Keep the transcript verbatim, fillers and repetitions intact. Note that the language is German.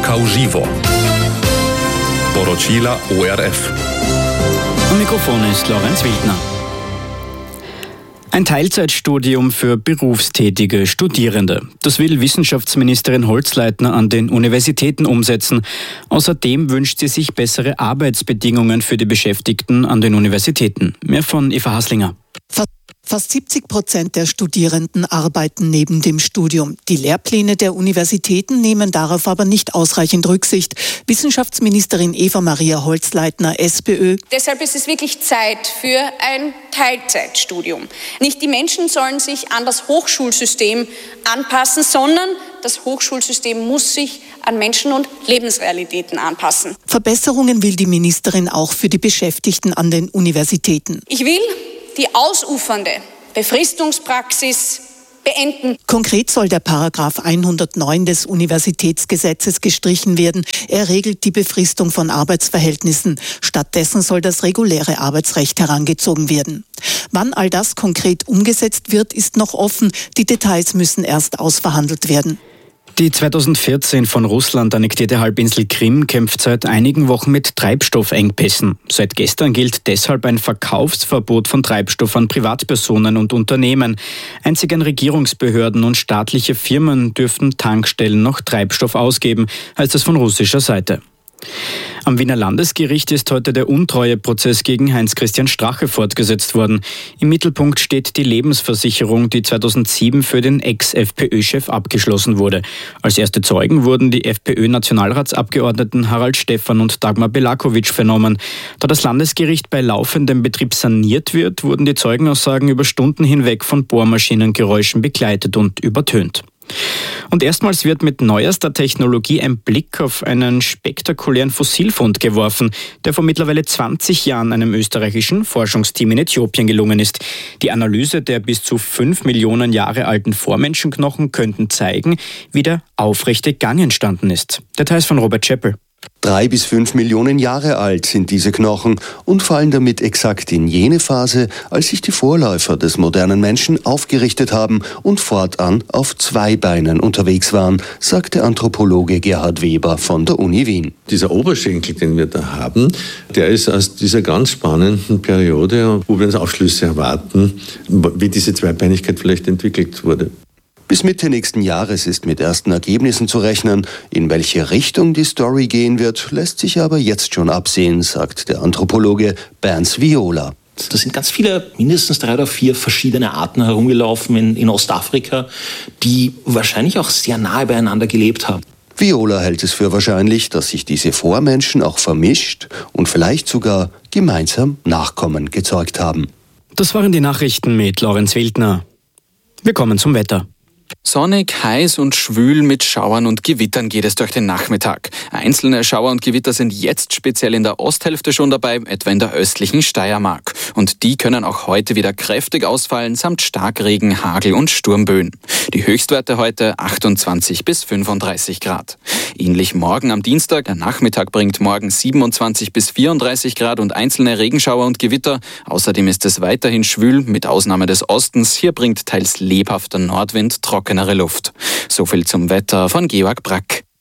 Polska Uživo. Poročila O R F. Am Mikrofon ist Lorenz Wildner. Ein Teilzeitstudium für berufstätige Studierende. Das will Wissenschaftsministerin Holzleitner an den Universitäten umsetzen. Außerdem wünscht sie sich bessere Arbeitsbedingungen für die Beschäftigten an den Universitäten. Mehr von Eva Haslinger. Fast siebzig Prozent der Studierenden arbeiten neben dem Studium. Die Lehrpläne der Universitäten nehmen darauf aber nicht ausreichend Rücksicht. Wissenschaftsministerin Eva-Maria Holzleitner, SPÖ. Deshalb ist es wirklich Zeit für ein Teilzeitstudium. Nicht die Menschen sollen sich an das Hochschulsystem anpassen, sondern das Hochschulsystem muss sich an Menschen und Lebensrealitäten anpassen. Verbesserungen will die Ministerin auch für die Beschäftigten an den Universitäten. Ich will die ausufernde Befristungspraxis beenden. Konkret soll der Paragraph hundertneun des Universitätsgesetzes gestrichen werden. Er regelt die Befristung von Arbeitsverhältnissen. Stattdessen soll das reguläre Arbeitsrecht herangezogen werden. Wann all das konkret umgesetzt wird, ist noch offen. Die Details müssen erst ausverhandelt werden. Die zweitausendvierzehn von Russland annektierte Halbinsel Krim kämpft seit einigen Wochen mit Treibstoffengpässen. Seit gestern gilt deshalb ein Verkaufsverbot von Treibstoff an Privatpersonen und Unternehmen. Einzig an Regierungsbehörden und staatliche Firmen dürften Tankstellen noch Treibstoff ausgeben, heißt es von russischer Seite. Am Wiener Landesgericht ist heute der Untreueprozess gegen Heinz-Christian Strache fortgesetzt worden. Im Mittelpunkt steht die Lebensversicherung, die zweitausendsieben für den Ex-FPÖ-Chef abgeschlossen wurde. Als erste Zeugen wurden die FPÖ-Nationalratsabgeordneten Harald Stephan und Dagmar Belakovic vernommen. Da das Landesgericht bei laufendem Betrieb saniert wird, wurden die Zeugenaussagen über Stunden hinweg von Bohrmaschinengeräuschen begleitet und übertönt. Und erstmals wird mit neuester Technologie ein Blick auf einen spektakulären Fossilfund geworfen, der vor mittlerweile zwanzig Jahren einem österreichischen Forschungsteam in Äthiopien gelungen ist. Die Analyse der bis zu fünf Millionen Jahre alten Vormenschenknochen könnten zeigen, wie der aufrechte Gang entstanden ist. Details von Robert Scheppel. Drei bis fünf Millionen Jahre alt sind diese Knochen und fallen damit exakt in jene Phase, als sich die Vorläufer des modernen Menschen aufgerichtet haben und fortan auf zwei Beinen unterwegs waren, sagt der Anthropologe Gerhard Weber von der Uni Wien. Dieser Oberschenkel, den wir da haben, der ist aus dieser ganz spannenden Periode, wo wir uns Aufschlüsse erwarten, wie diese Zweibeinigkeit vielleicht entwickelt wurde. Bis Mitte nächsten Jahres ist mit ersten Ergebnissen zu rechnen. In welche Richtung die Story gehen wird, lässt sich aber jetzt schon absehen, sagt der Anthropologe Bernd Viola. Da sind ganz viele, mindestens drei oder vier verschiedene Arten herumgelaufen in, in Ostafrika, die wahrscheinlich auch sehr nahe beieinander gelebt haben. Viola hält es für wahrscheinlich, dass sich diese Vormenschen auch vermischt und vielleicht sogar gemeinsam Nachkommen gezeugt haben. Das waren die Nachrichten mit Lorenz Wildner. Wir kommen zum Wetter. Sonnig, heiß und schwül mit Schauern und Gewittern geht es durch den Nachmittag. Einzelne Schauer und Gewitter sind jetzt speziell in der Osthälfte schon dabei, etwa in der östlichen Steiermark. Und die können auch heute wieder kräftig ausfallen, samt Starkregen, Hagel und Sturmböen. Die Höchstwerte heute achtundzwanzig bis fünfunddreißig Grad. Ähnlich morgen am Dienstag. Der Nachmittag bringt morgen siebenundzwanzig bis vierunddreißig Grad und einzelne Regenschauer und Gewitter. Außerdem ist es weiterhin schwül, mit Ausnahme des Ostens. Hier bringt teils lebhafter Nordwind trockenere Luft. So viel zum Wetter von Georg Brack.